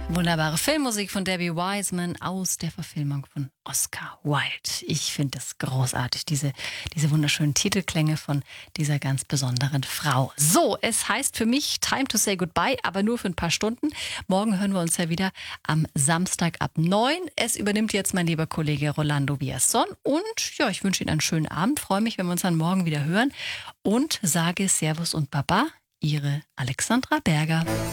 Wunderbare Filmmusik von Debbie Wiseman aus der Verfilmung von Oscar Wilde. Ich finde es großartig, diese wunderschönen Titelklänge von dieser ganz besonderen Frau. So, es heißt für mich Time to say goodbye, aber nur für ein paar Stunden. Morgen hören wir uns ja wieder am Samstag ab 9. Es übernimmt jetzt mein lieber Kollege Rolando Villazón. Und ja, ich wünsche Ihnen einen schönen Abend. Freue mich, wenn wir uns dann morgen wieder hören. Und sage Servus und Baba, Ihre Alexandra Berger.